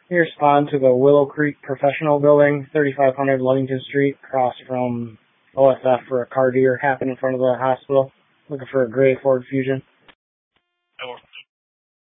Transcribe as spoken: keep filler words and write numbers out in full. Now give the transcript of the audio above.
You respond to the Willow Creek Professional Building, thirty-five hundred Ludington Street, across from O S F for a car deer happened in front of the hospital, looking for a gray Ford Fusion.